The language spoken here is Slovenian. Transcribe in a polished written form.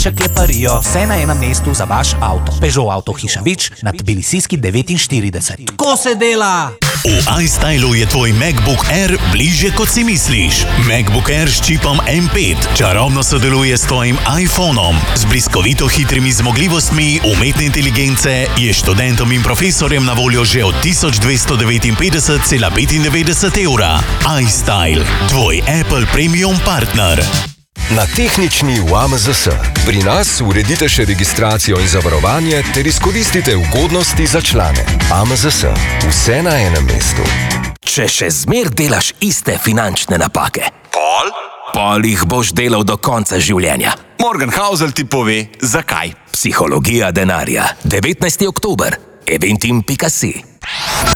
najboljše kleparijo, vse na enem mestu za vaš avto. Peugeot Avtohiša Vič na Tbilisijski 49. Tako se dela! V iStylu je tvoj MacBook Air bližje, kot si misliš. MacBook Air s čipom M5 čarobno sodeluje s tvojim iPhonom. Z bliskovito hitrimi zmogljivostmi umetne inteligence je študentom in profesorjem na voljo že od 1259,95 evra. iStyle, tvoj Apple Premium partner. Na tehnični v AMZS. Pri nas uredite še registracijo in zavarovanje ter izkoristite ugodnosti za člane. AMZS. Vse na enem mestu. Če še zmer delaš iste finančne napake, pol jih boš delal do konca življenja. Morgan Housel ti pove, zakaj. Psihologija denarja. 19. oktober. eventim.si